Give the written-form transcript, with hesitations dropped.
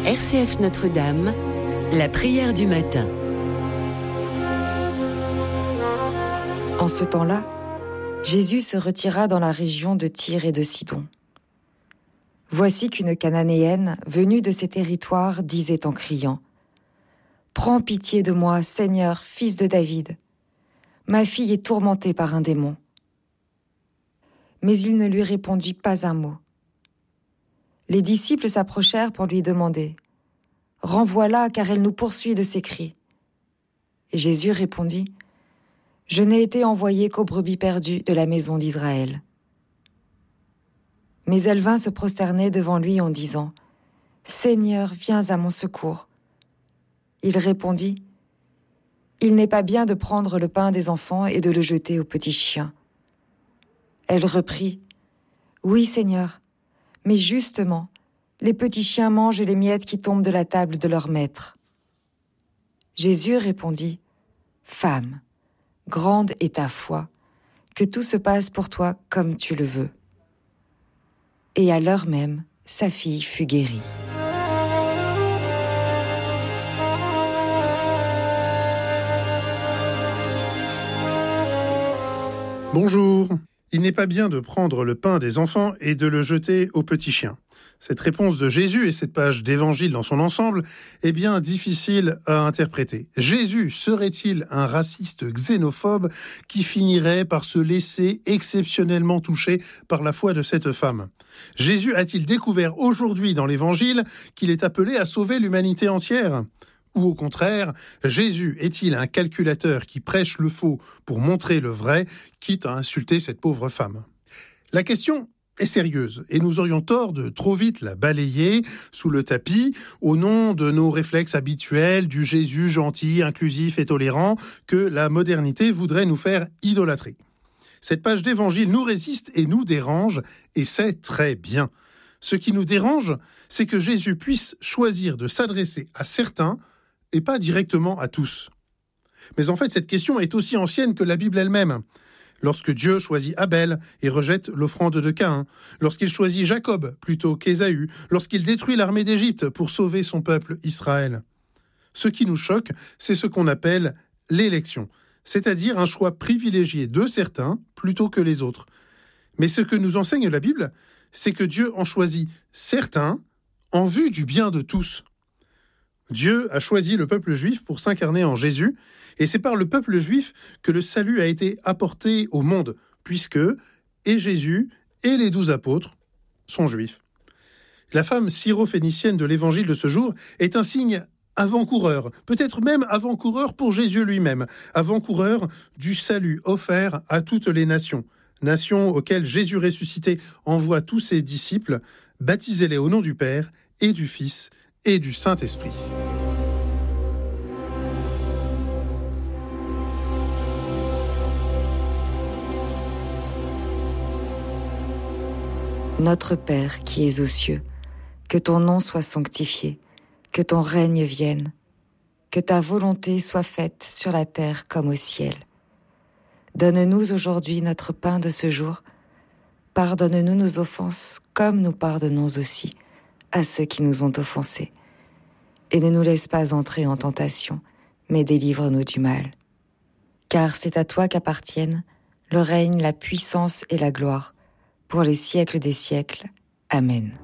RCF Notre-Dame, la prière du matin. En ce temps-là, Jésus se retira dans la région de Tyr et de Sidon. Voici qu'une Cananéenne, venue de ces territoires, disait en criant : « Prends pitié de moi, Seigneur, fils de David. Ma fille est tourmentée par un démon. » Mais il ne lui répondit pas un mot. Les disciples s'approchèrent pour lui demander : « Renvoie-la, car elle nous poursuit de ses cris. » Et Jésus répondit : « Je n'ai été envoyé qu'aux brebis perdues de la maison d'Israël. » Mais elle vint se prosterner devant lui en disant : « Seigneur, viens à mon secours. » Il répondit : « Il n'est pas bien de prendre le pain des enfants et de le jeter aux petits chiens. » Elle reprit : « Oui, Seigneur, mais justement, les petits chiens mangent les miettes qui tombent de la table de leur maître. » Jésus répondit : « Femme, grande est ta foi, que tout se passe pour toi comme tu le veux. » Et à l'heure même, sa fille fut guérie. Bonjour. Il n'est pas bien de prendre le pain des enfants et de le jeter aux petits chiens. Cette réponse de Jésus et cette page d'évangile dans son ensemble est bien difficile à interpréter. Jésus serait-il un raciste xénophobe qui finirait par se laisser exceptionnellement toucher par la foi de cette femme ? Jésus a-t-il découvert aujourd'hui dans l'évangile qu'il est appelé à sauver l'humanité entière ? Ou au contraire, Jésus est-il un calculateur qui prêche le faux pour montrer le vrai, quitte à insulter cette pauvre femme ? La question est sérieuse et nous aurions tort de trop vite la balayer sous le tapis au nom de nos réflexes habituels du Jésus gentil, inclusif et tolérant que la modernité voudrait nous faire idolâtrer. Cette page d'évangile nous résiste et nous dérange, et c'est très bien. Ce qui nous dérange, c'est que Jésus puisse choisir de s'adresser à certains et pas directement à tous. Mais en fait, cette question est aussi ancienne que la Bible elle-même. Lorsque Dieu choisit Abel et rejette l'offrande de Caïn, lorsqu'il choisit Jacob plutôt qu'Ésaü, lorsqu'il détruit l'armée d'Égypte pour sauver son peuple Israël. Ce qui nous choque, c'est ce qu'on appelle l'élection, c'est-à-dire un choix privilégié de certains plutôt que les autres. Mais ce que nous enseigne la Bible, c'est que Dieu en choisit certains en vue du bien de tous. Dieu a choisi le peuple juif pour s'incarner en Jésus, et c'est par le peuple juif que le salut a été apporté au monde, puisque et Jésus et les 12 apôtres sont juifs. La femme syro-phénicienne de l'évangile de ce jour est un signe avant-coureur, peut-être même avant-coureur pour Jésus lui-même, avant-coureur du salut offert à toutes les nations auxquelles Jésus ressuscité envoie tous ses disciples, baptisez-les au nom du Père et du Fils et du Saint-Esprit. Notre Père qui es aux cieux, que ton nom soit sanctifié, que ton règne vienne, que ta volonté soit faite sur la terre comme au ciel. Donne-nous aujourd'hui notre pain de ce jour. Pardonne-nous nos offenses comme nous pardonnons aussi à ceux qui nous ont offensés. Et ne nous laisse pas entrer en tentation, mais délivre-nous du mal. Car c'est à toi qu'appartiennent le règne, la puissance et la gloire, pour les siècles des siècles. Amen.